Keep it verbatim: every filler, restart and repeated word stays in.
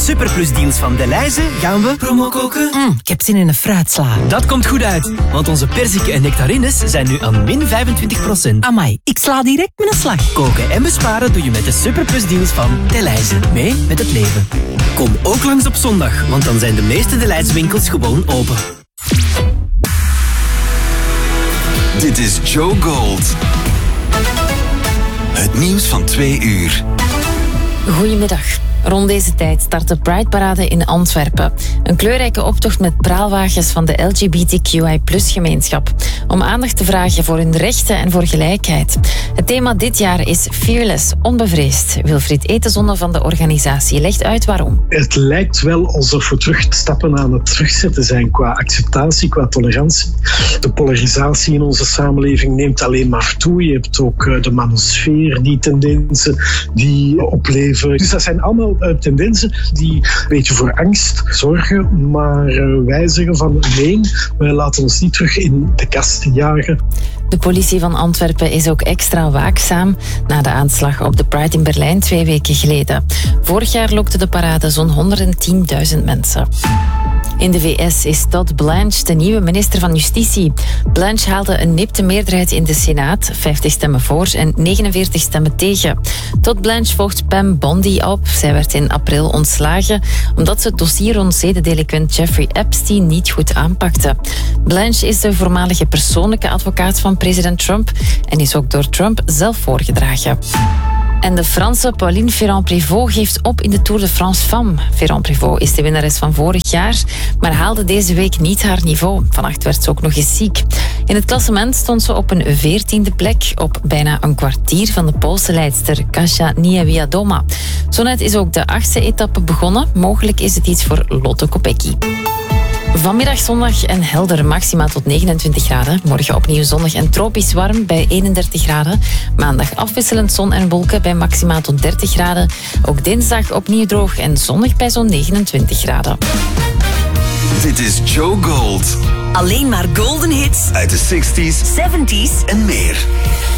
Superplus deals van Delhaize gaan we promo koken. Mm, ik heb zin in een fruitsla. Dat komt goed uit, want onze perziken en nectarines zijn nu aan min vijfentwintig procent. Amai, ik sla direct met een slag. Koken en besparen doe je met de Superplus deals van Delhaize. Mee met het leven. Kom ook langs op zondag, want dan zijn de meeste Delhaize winkels gewoon open. Dit is Joe Gold. Het nieuws van twee uur. Goedemiddag. Rond deze tijd start de Pride-parade in Antwerpen. Een kleurrijke optocht met praalwagens van de L G B T Q I plus gemeenschap. Om aandacht te vragen voor hun rechten en voor gelijkheid. Het thema dit jaar is Fearless, onbevreesd. Wilfried Etenzonde van de organisatie legt uit waarom. Het lijkt wel alsof we terug stappen aan het terugzetten zijn qua acceptatie, qua tolerantie. De polarisatie in onze samenleving neemt alleen maar toe. Je hebt ook de manosfeer, die tendensen die opleveren. Dus dat zijn allemaal tendensen die een beetje voor angst zorgen, maar wij zeggen van nee, wij laten ons niet terug in de kast jagen. De politie van Antwerpen is ook extra waakzaam na de aanslag op de Pride in Berlijn twee weken geleden. Vorig jaar lokte de parade zo'n honderdtienduizend mensen. In de V S is Todd Blanche de nieuwe minister van Justitie. Blanche haalde een nipte meerderheid in de Senaat, vijftig stemmen voor en negenenveertig stemmen tegen. Todd Blanche volgt Pam Bondi op. Zij werd in april ontslagen omdat ze het dossier rond zedendelinquent Jeffrey Epstein niet goed aanpakte. Blanche is de voormalige persoonlijke advocaat van president Trump en is ook door Trump zelf voorgedragen. En de Franse Pauline Ferrand-Prévot geeft op in de Tour de France Femmes. Ferrand-Prévot is de winnares van vorig jaar, maar haalde deze week niet haar niveau. Vannacht werd ze ook nog eens ziek. In het klassement stond ze op een veertiende plek, op bijna een kwartier van de Poolse leidster Kasia Niewiadoma. Zo net is ook de achtste etappe begonnen. Mogelijk is het iets voor Lotte Kopecky. Vanmiddag zondag en helder, maxima tot negenentwintig graden. Morgen opnieuw zonnig en tropisch warm bij eenendertig graden. Maandag afwisselend zon en wolken bij maxima tot dertig graden. Ook dinsdag opnieuw droog en zonnig bij zo'n negenentwintig graden. Dit is Joe Gold. Alleen maar golden hits Uit de zestig's zeventig's en meer.